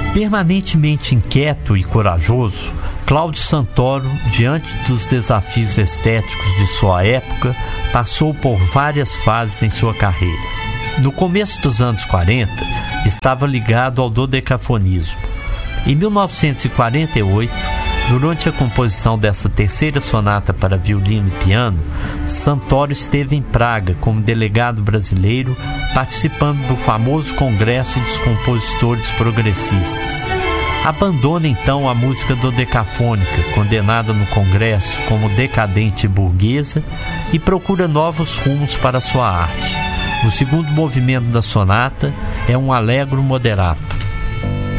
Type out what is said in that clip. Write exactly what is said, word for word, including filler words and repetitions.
Permanentemente inquieto e corajoso, Cláudio Santoro, diante dos desafios estéticos de sua época, passou por várias fases em sua carreira. No começo dos anos quarenta, estava ligado ao dodecafonismo. Em mil novecentos e quarenta e oito, durante a composição dessa terceira sonata para violino e piano, Santoro esteve em Praga como delegado brasileiro, participando do famoso Congresso dos Compositores Progressistas. Abandona então a música dodecafônica, condenada no Congresso como decadente e burguesa, e procura novos rumos para sua arte. O segundo movimento da sonata é um allegro moderato.